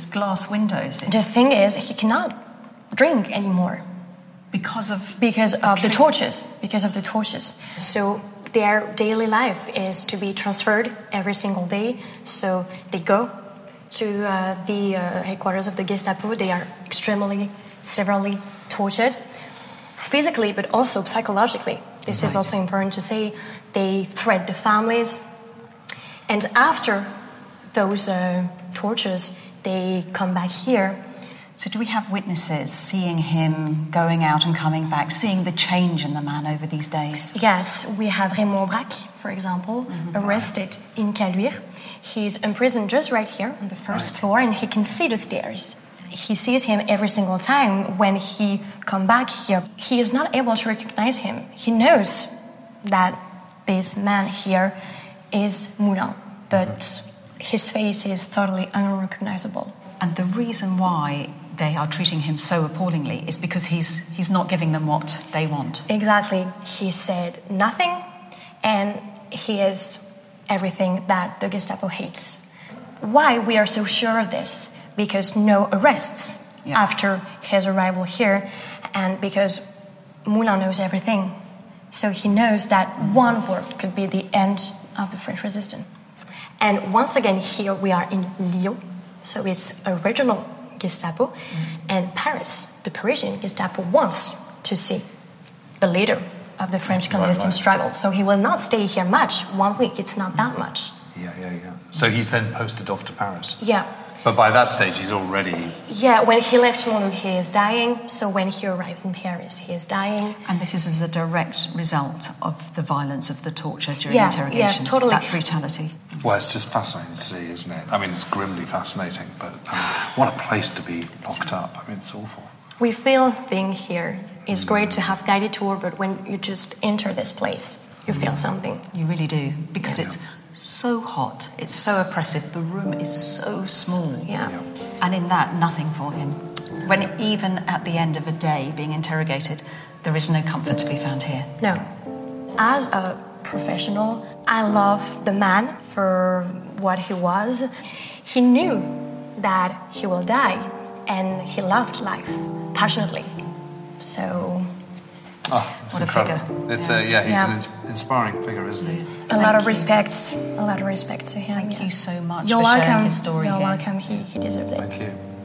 glass windows. The thing is, he cannot drink anymore. Because of the torches. Because of the torches. So their daily life is to be transferred every single day. So they go to the headquarters of the Gestapo. They are extremely, severely tortured, physically, but also psychologically. This is also important to say. They threat the families. And after those tortures, they come back here. So do we have witnesses seeing him going out and coming back, seeing the change in the man over these days? Yes, we have Raymond Braque, for example, arrested in Caluire. He's imprisoned just right here on the first floor, and he can see the stairs. He sees him every single time when he comes back here. He is not able to recognize him. He knows that this man here is Moulin, but his face is totally unrecognizable. And the reason why they are treating him so appallingly is because he's not giving them what they want. Exactly. He said nothing, and he is everything that the Gestapo hates. Why we are so sure of this? Because no arrests after his arrival here, and because Moulin knows everything. So he knows that one word could be the end of the French resistance. And once again, here we are in Lyon. So it's a regional Gestapo, and Paris, the Parisian Gestapo, wants to see the leader of the French clandestine struggle. So he will not stay here much. 1 week, it's not that much. Yeah. So he's then posted off to Paris? Yeah. But by that stage, he's already... Yeah, when he left Moulin, he is dying. So when he arrives in Paris, he is dying. And this is as a direct result of the violence of the torture during interrogations. Yeah, totally. That brutality. Well, it's just fascinating to see, isn't it? I mean, it's grimly fascinating, but what a place to be locked up. I mean, it's awful. We feel thing here. It's great to have guided tour, but when you just enter this place, you feel something. You really do, because it's so hot, it's so oppressive, the room is so small. Yeah. And in that, nothing for him. When even at the end of a day being interrogated, there is no comfort to be found here. No. As a professional, I love the man for what he was. He knew that he will die, and he loved life passionately. So... it's what incredible. a figure. It's he's an inspiring figure, isn't he? A lot of respect to him. Thank you so much You're for welcome. sharing his story You're here. welcome. He deserves it. Thank you.